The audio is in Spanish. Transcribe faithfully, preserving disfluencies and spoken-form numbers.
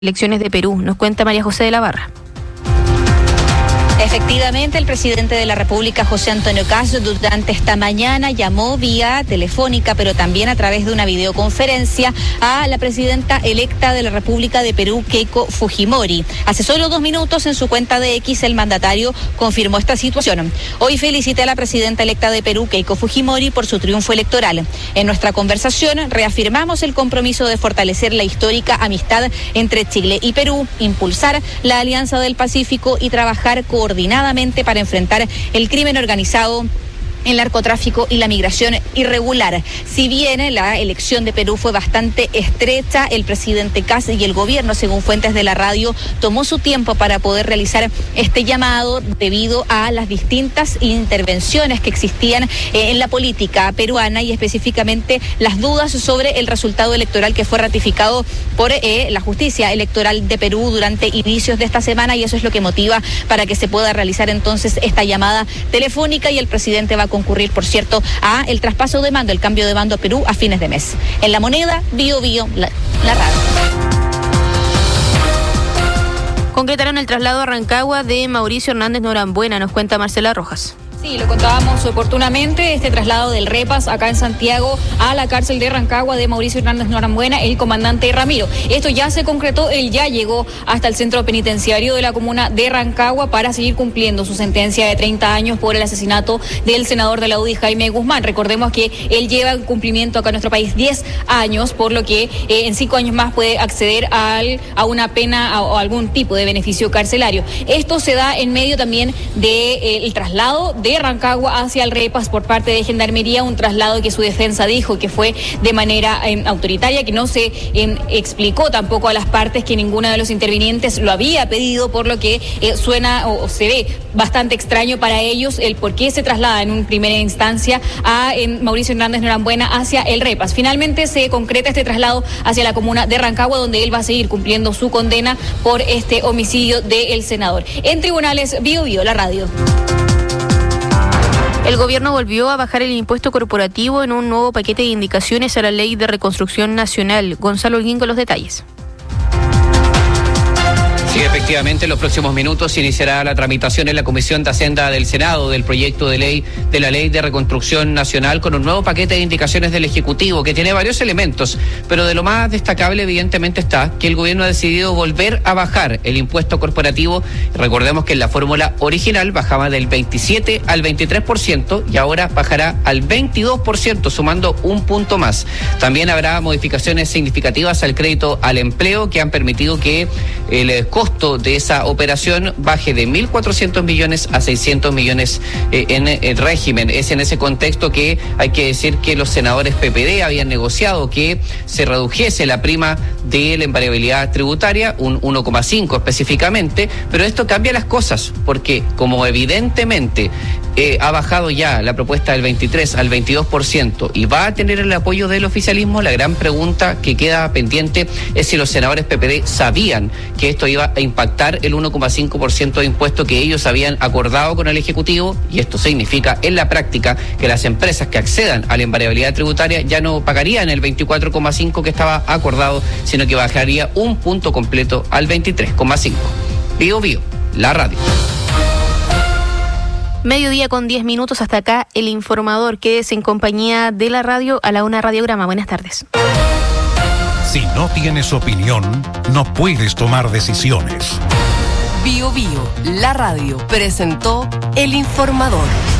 Elecciones de Perú. Nos cuenta María José de la Barra. Efectivamente, el presidente de la República, José Antonio Kast, durante esta mañana llamó vía telefónica, pero también a través de una videoconferencia, a la presidenta electa de la República de Perú, Keiko Fujimori. Hace solo dos minutos, en su cuenta de X, el mandatario confirmó esta situación. Hoy felicité a la presidenta electa de Perú, Keiko Fujimori, por su triunfo electoral. En nuestra conversación reafirmamos el compromiso de fortalecer la histórica amistad entre Chile y Perú, impulsar la Alianza del Pacífico y trabajar coordinadamente coordinadamente para enfrentar el crimen organizado, el narcotráfico y la migración irregular. Si bien la elección de Perú fue bastante estrecha, el presidente Kast y el gobierno, según fuentes de la radio, tomó su tiempo para poder realizar este llamado debido a las distintas intervenciones que existían eh, en la política peruana y específicamente las dudas sobre el resultado electoral que fue ratificado por eh, la justicia electoral de Perú durante inicios de esta semana, y eso es lo que motiva para que se pueda realizar entonces esta llamada telefónica, y el presidente va a concurrir, por cierto, a el traspaso de mando, el cambio de mando a Perú a fines de mes. En La Moneda, Bio Bio, la, la radio. Concretaron el traslado a Rancagua de Mauricio Hernández Norambuena, nos cuenta Marcela Rojas. Sí, lo contábamos oportunamente, este traslado del REPAS acá en Santiago a la cárcel de Rancagua de Mauricio Hernández Norambuena, el comandante Ramiro. Esto ya se concretó, él ya llegó hasta el centro penitenciario de la comuna de Rancagua para seguir cumpliendo su sentencia de treinta años por el asesinato del senador de la U D I, Jaime Guzmán. Recordemos que él lleva en cumplimiento acá en nuestro país diez años, por lo que eh, en cinco años más puede acceder al, a una pena o algún tipo de beneficio carcelario. Esto se da en medio también del de, eh, traslado de de Rancagua hacia el REPAS por parte de Gendarmería, un traslado que su defensa dijo que fue de manera eh, autoritaria, que no se eh, explicó tampoco a las partes, que ninguno de los intervinientes lo había pedido, por lo que eh, suena o, o se ve bastante extraño para ellos el por qué se traslada en una primera instancia a en Mauricio Hernández Norambuena hacia el REPAS. Finalmente se concreta este traslado hacia la comuna de Rancagua, donde él va a seguir cumpliendo su condena por este homicidio del senador. En tribunales, Bio Bio, la radio. El gobierno volvió a bajar el impuesto corporativo en un nuevo paquete de indicaciones a la Ley de Reconstrucción Nacional. Gonzalo Holguín con los detalles. Sí, efectivamente, en los próximos minutos se iniciará la tramitación en la Comisión de Hacienda del Senado del proyecto de ley de la Ley de Reconstrucción Nacional, con un nuevo paquete de indicaciones del Ejecutivo que tiene varios elementos, pero de lo más destacable evidentemente está que el gobierno ha decidido volver a bajar el impuesto corporativo. Recordemos que en la fórmula original bajaba del veintisiete al veintitrés por ciento y ahora bajará al veintidós por ciento, sumando un punto más. También habrá modificaciones significativas al crédito al empleo que han permitido que el costo de esa operación baje de mil cuatrocientos millones a seiscientos millones eh, en el régimen. Es en ese contexto que hay que decir que los senadores P P D habían negociado que se redujese la prima de la invariabilidad tributaria, un uno coma cinco específicamente, pero esto cambia las cosas, porque como evidentemente eh, ha bajado ya la propuesta del veintitrés al veintidós por ciento y va a tener el apoyo del oficialismo, la gran pregunta que queda pendiente es si los senadores P P D sabían que esto iba a impactar el uno coma cinco por ciento de impuesto que ellos habían acordado con el Ejecutivo, y esto significa en la práctica que las empresas que accedan a la invariabilidad tributaria ya no pagarían el veinticuatro coma cinco que estaba acordado, sino que bajaría un punto completo al veintitrés coma cinco. Bio Bio, la radio. Mediodía con diez minutos, hasta acá el informador. Quédese en compañía de la radio a la una Radiograma. Buenas tardes. Si no tienes opinión, no puedes tomar decisiones. Bio Bio, la radio, presentó El Informador.